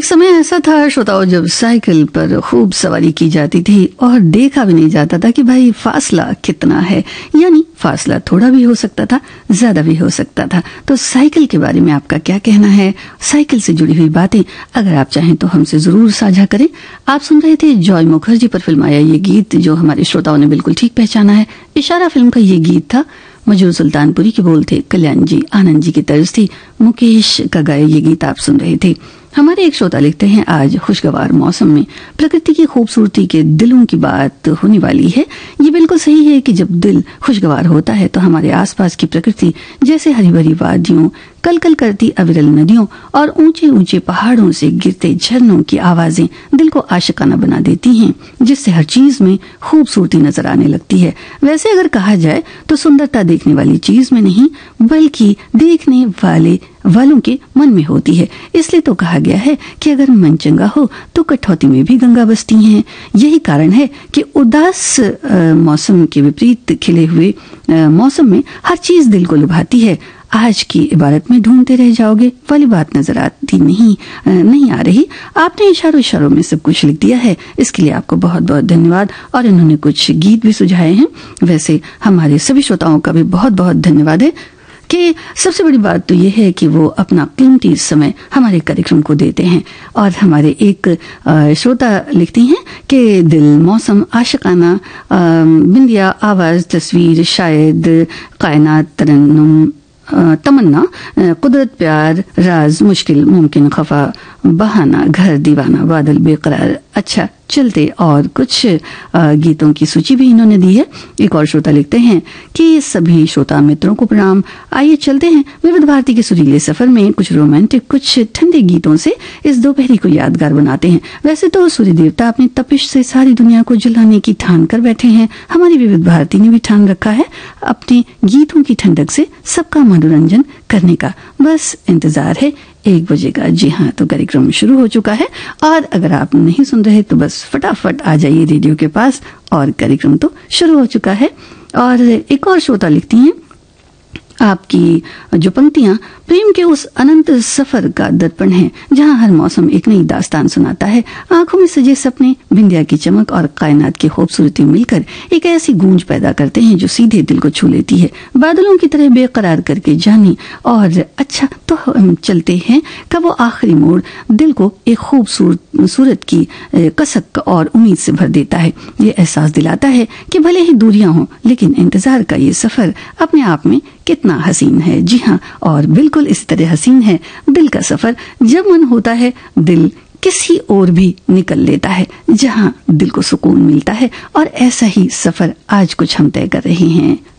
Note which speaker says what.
Speaker 1: एक समय ऐसा था श्रोताओं, जब साइकिल पर खूब सवारी की जाती थी और देखा भी नहीं जाता था कि भाई फासला कितना है, यानी फासला थोड़ा भी हो सकता था, ज्यादा भी हो सकता था। तो साइकिल के बारे में आपका क्या कहना है? साइकिल से जुड़ी हुई बातें अगर आप चाहें तो हमसे जरूर साझा करें। आप सुन रहे थे जॉय मुखर्जी पर फिल्माया ये गीत, जो हमारे श्रोताओं ने बिल्कुल ठीक पहचाना है। इशारा फिल्म का ये गीत था। मजरूर सुल्तानपुरी के बोल थे, कल्याण जी आनंद जी की तर्ज थी, मुकेश का गाया ये गीत आप सुन रहे थे। हमारे एक श्रोता लिखते हैं, आज खुशगवार मौसम में प्रकृति की खूबसूरती के दिलों की बात होने वाली है। ये बिल्कुल सही है कि जब दिल खुशगवार होता है तो हमारे आसपास की प्रकृति, जैसे हरी भरी वादियों, कलकल करती अविरल नदियों और ऊंचे ऊंचे पहाड़ों से गिरते झरनों की आवाजें दिल को आशिकाना बना देती हैं, जिससे हर चीज में खूबसूरती नजर आने लगती है। वैसे अगर कहा जाए तो सुंदरता देखने वाली चीज में नहीं, बल्कि देखने वालों के मन में होती है। इसलिए तो कहा गया है कि अगर मन चंगा हो तो कठौती में भी गंगा बसती है। यही कारण है कि उदास मौसम के विपरीत खिले हुए मौसम में हर चीज दिल को लुभाती है। आज की इबारत में ढूंढते रह जाओगे वाली बात नजर आती नहीं आ रही। आपने इशारों में सब कुछ लिख दिया है, इसके लिए आपको बहुत बहुत धन्यवाद। और इन्होंने कुछ गीत भी सुझाए हैं। वैसे हमारे सभी श्रोताओं का भी बहुत बहुत धन्यवाद है कि सबसे बड़ी बात तो ये है कि वो अपना कीमती समय हमारे कार्यक्रम को देते हैं। और हमारे एक श्रोता लिखती हैं कि दिल, मौसम, आशिकाना, बिंदिया, आवाज, तस्वीर, शायद, कायनात, तरन्नुम, तमन्ना, कुदरत, प्यार, राज, मुश्किल, मुमकिन, खफा, बहाना, घर, दीवाना, बादल, बेकरार, अच्छा, चलते और कुछ गीतों की सूची भी इन्होंने दी है। एक और श्रोता लिखते हैं कि सभी श्रोता मित्रों को प्रणाम। आइए चलते हैं विविध भारती के सुरीले सफर में कुछ रोमांटिक, कुछ ठंडे गीतों से इस दोपहरी को यादगार बनाते हैं। वैसे तो सूर्य देवता अपनी तपिश से सारी दुनिया को जलाने की ठान कर बैठे हैं। हमारी विविध भारती ने भी ठान रखा है अपने गीतों की ठंडक से सबका मनोरंजन करने का। बस इंतजार है 1 बजे का। जी हाँ, तो कार्यक्रम शुरू हो चुका है। और अगर आप नहीं सुन रहे तो बस फटाफट आ जाइए रेडियो के पास, और कार्यक्रम तो शुरू हो चुका है। और एक और श्रोता लिखती हैं, आपकी जो पंक्तियां प्रेम के उस अनंत सफर का दर्पण है, जहां हर मौसम एक नई दास्तान सुनाता है। आंखों में सजे सपने, बिंदिया की चमक और कायनात की खूबसूरती मिलकर एक ऐसी गूंज पैदा करते हैं जो सीधे दिल को छू लेती है। बादलों की तरह बेकरार करके जानी और अच्छा तो हम चलते हैं का वो आखिरी मोड़ दिल को एक खूबसूरत की कसक और उम्मीद से भर देता है। ये एहसास दिलाता है कि भले ही दूरियां हों, लेकिन इंतजार का ये सफर अपने आप में कितना हसीन है। जी हाँ, और बिल्कुल इस तरह हसीन है दिल का सफर। जब मन होता है दिल किसी और भी निकल लेता है, जहाँ दिल को सुकून मिलता है। और ऐसा ही सफर आज कुछ हम तय कर रहे हैं।